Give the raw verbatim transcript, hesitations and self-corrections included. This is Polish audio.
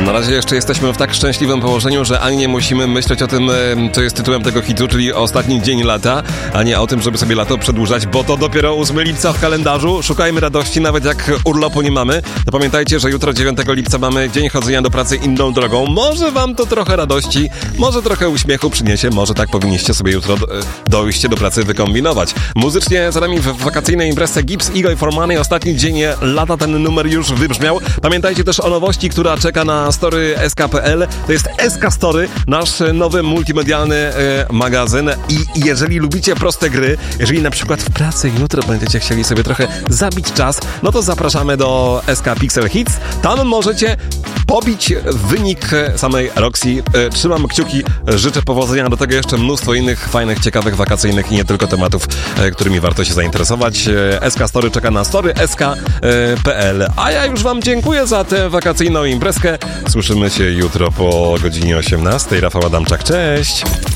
Na razie jeszcze jesteśmy w tak szczęśliwym położeniu, że ani nie musimy myśleć o tym, co jest tytułem tego hitu, czyli ostatni dzień lata, a nie o tym, żeby sobie lato przedłużać, bo to dopiero ósmego lipca w kalendarzu. Szukajmy radości, nawet jak urlopu nie mamy. To pamiętajcie, że jutro dziewiątego lipca mamy dzień chodzenia do pracy inną drogą. Może wam to trochę radości, może trochę uśmiechu przyniesie, może tak powinniście sobie jutro dojście do pracy wykombinować. Muzycznie za nami w wakacyjnej imprezie Gibbs Eagle for Money. Ostatni dzień lata, ten numer już wybrzmiał. Pamiętajcie też o nowości, która czeka na story S K kropka P L. To jest S K Story, nasz nowy multimedialny e, magazyn. I jeżeli lubicie proste gry, jeżeli na przykład w pracy jutro będziecie chcieli sobie trochę zabić czas, no to zapraszamy do S K Pixel Hits. Tam możecie pobić wynik samej Roxy. E, trzymam kciuki, życzę powodzenia, do tego jeszcze mnóstwo innych fajnych, ciekawych, wakacyjnych i nie tylko tematów, e, którymi warto się zainteresować. E, S K Story czeka na story S K kropka P L. A ja już wam dziękuję za tę wakacyjną imprezkę. Słyszymy się jutro po godzinie osiemnastej. Rafał Adamczak, cześć!